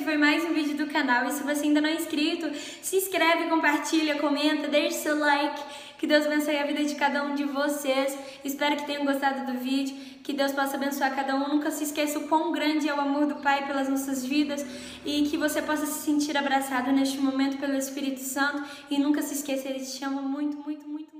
foi mais um vídeo do canal. E se você ainda não é inscrito, se inscreve, compartilha, comenta, deixa seu like. Que Deus abençoe a vida de cada um de vocês. Espero que tenham gostado do vídeo. Que Deus possa abençoar cada um. Nunca se esqueça o quão grande é o amor do Pai pelas nossas vidas. E que você possa se sentir abraçado neste momento pelo Espírito Santo. E nunca se esqueça, Ele te chama muito, muito, muito.